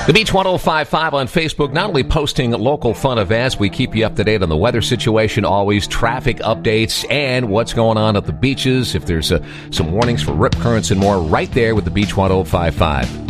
The Beach 1055 on Facebook, not only posting local fun events, we keep you up to date on the weather situation, always traffic updates, and what's going on at the beaches. If there's some warnings for rip currents and more, right there with the Beach 1055.